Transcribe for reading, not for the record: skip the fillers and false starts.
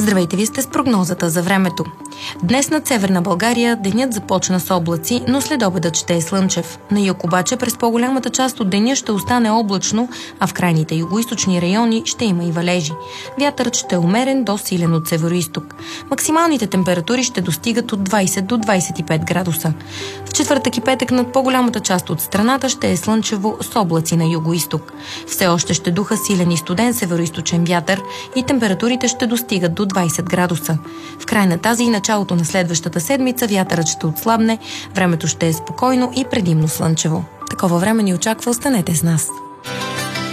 Здравейте, ви сте с прогнозата за времето. Днес над Северна България денят започна с облаци, но след обедът ще е слънчев. На юг обаче през по-голямата част от деня ще остане облачно, а в крайните югоизточни райони ще има и валежи. Вятърът ще е умерен до силен от североизток. Максималните температури ще достигат от 20 до 25 градуса. В четвъртък и петък над по-голямата част от страната ще е слънчево с облаци на югоизток. Все още ще духа силен и студен североизточен вятър и температурите ще достигат до 20 градуса. В край на тази и началото на следващата седмица вятърът ще отслабне, времето ще е спокойно и предимно слънчево. Такова време ни очаква, останете с нас.